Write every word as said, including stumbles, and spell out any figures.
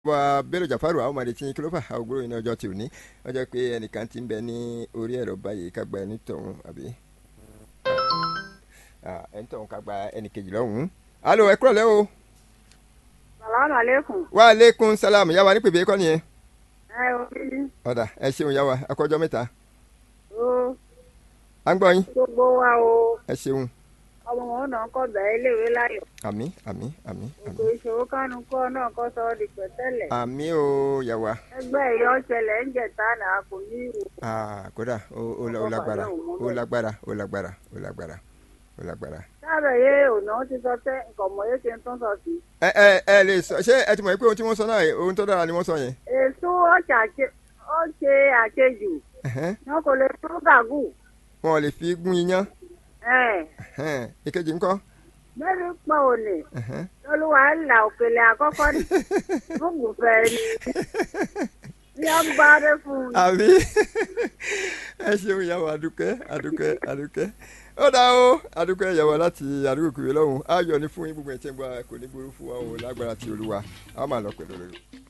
wa Bello Jafaru àwọn ọmọdé tí kí ló fà àwògbóró iná ọjọ́ tí ò ní ọjọ́ pé ẹnìkan ti ń bẹ ní orí ẹ̀rọ báyìí ká gba ẹni tọ̀hún àbí ẹni tọ̀hún ká gba ẹnì kejì lọ́hùn-ún. alo ẹ kúrọ̀lẹ́ o. salaam aleykum. wa aleykum salam yá wa ní pèbè kọ́ nìyẹn. ẹ ò rí. ọ̀dà ẹ ṣeun yá wa akọjọ́ mẹ́ta. o. à ń gbọ́ yín. gbogbo wa o. ẹ ṣeun. ọmọ wọn náà kọ bẹ̀rẹ̀ iléèwé láyọ̀. àmín àmín àmín ètò àmín. ìṣòro kánú kọ́ náà kọ́ sọ ọ́ di pẹ̀tẹ́lẹ̀. àmín o yá wa. ẹgbẹ́ ìyọ́ ṣẹlẹ̀ ń jẹ̀ta náà kò ní ìwò. Ah, kódà ó ó ó lágbára ó lágbára ó lágbára ó lágbára ó lágbára. sábẹ̀ yé ònà ti sọ tẹ́ nǹkan mọ̀ yé ṣe ń tún sọ sí. ẹ ẹ ẹ lè sọ ṣé ẹ ti mọ̀ pé ohun tí wọ́n sọ náà ohun tó dára ni wọ́n sọ yẹn. èso ọ̀ṣà ó ṣe àṣejù. Ẹ̀hẹ́n. wọn kò lè tún gàgù. wọn ò lè fi gún iyán. ẹ̀ Ẹ̀hẹ́n. Ìkejì ńkọ́. mẹ́rin pọ̀ òní. Ẹ̀hẹ́n. olúwa ńlá òkèlè àkọ́kọ́ ní fúnfẹ́ ni yọ ń bá dé fún un. àbí ẹ ṣeun ìyàwó adúkẹ́ adúkẹ́ adúkẹ́ ó dá o adúkẹ́ ìyàwó láti àdúgbò kúrẹ́ lọ́hùn-ún ayọ̀ ní fún yín gbogbo ẹ̀ tẹ́ ń bọ́ kò ní burú fún wa o lágbára ti olúwa a máa lọ pẹ̀lú rẹ̀.